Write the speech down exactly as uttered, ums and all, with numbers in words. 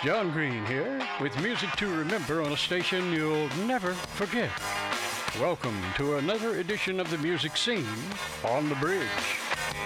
John Green here with music to remember on a station you'll never forget. Welcome to another edition of the music scene on the bridge.